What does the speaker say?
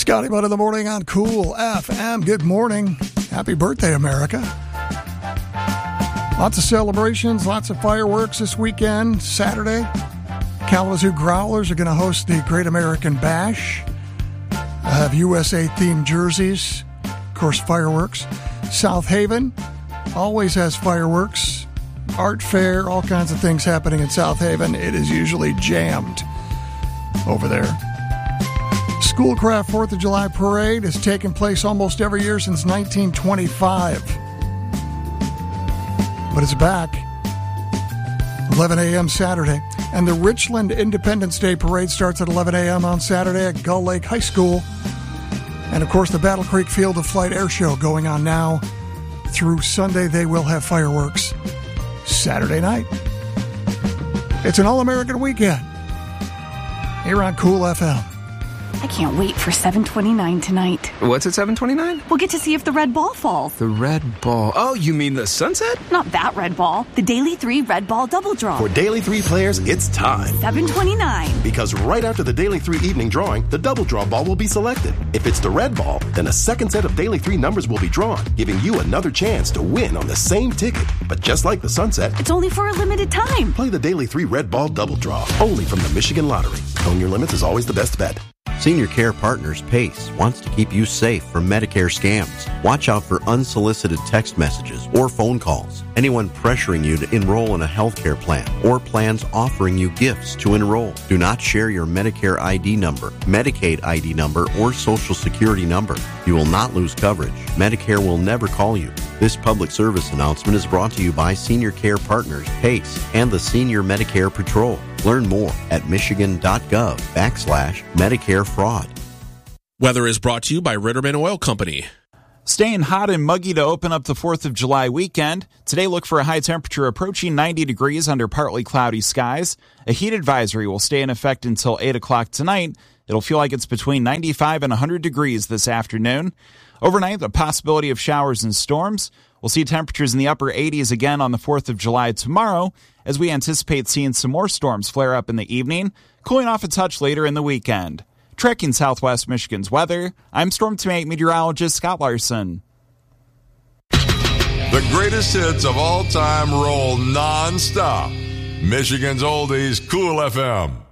Scotty Butt in the morning on Cool FM. Good morning. Happy birthday, America. Lots of celebrations, lots of fireworks this weekend. Saturday, Kalamazoo Growlers are going to host the Great American Bash. Have USA-themed jerseys. Of course, fireworks. South Haven always has fireworks. Art fair, all kinds of things happening in South Haven. It is usually jammed over there. Schoolcraft 4th of July Parade has taken place almost every year since 1925. But it's back. 11 a.m. Saturday. And the Richland Independence Day Parade starts at 11 a.m. on Saturday at Gull Lake High School. And, of course, the Battle Creek Field of Flight Air Show going on now through Sunday. They will have fireworks Saturday night. It's an all-American weekend here on Cool FM. I can't wait for 7:29 tonight. What's at 7:29? We'll get to see if the red ball falls. The red ball. Oh, you mean the sunset? Not that red ball. The Daily 3 Red Ball Double Draw. For Daily 3 players, it's time. 7:29. Because right after the Daily 3 evening drawing, the double draw ball will be selected. If it's the red ball, then a second set of Daily 3 numbers will be drawn, giving you another chance to win on the same ticket. But just like the sunset, It's only for a limited time. play the Daily 3 Red Ball Double Draw, only from the Michigan Lottery. Knowing your limits is always the best bet. Senior Care Partners PACE wants to keep you safe from Medicare scams. Watch out for unsolicited text messages or phone calls. Anyone pressuring you to enroll in a healthcare plan or plans offering you gifts to enroll. Do not share your Medicare ID number, Medicaid ID number, or Social Security number. You will not lose coverage. Medicare will never call you. This public service announcement is brought to you by Senior Care Partners, PACE, and the Senior Medicare Patrol. Learn more at michigan.gov/Medicare fraud. Weather is brought to you by Ritterman Oil Company. Staying hot and muggy to open up the 4th of July weekend. Today, look for a high temperature approaching 90 degrees under partly cloudy skies. A heat advisory will stay in effect until 8 o'clock tonight. It'll feel like it's between 95 and 100 degrees this afternoon. Overnight, the possibility of showers and storms. We'll see temperatures in the upper 80s again on the 4th of July tomorrow, as we anticipate seeing some more storms flare up in the evening, cooling off a touch later in the weekend. Tracking Southwest Michigan's weather, I'm Storm Team 8 meteorologist Scott Larson. The greatest hits of all time roll non-stop. Michigan's Oldies, Cool FM.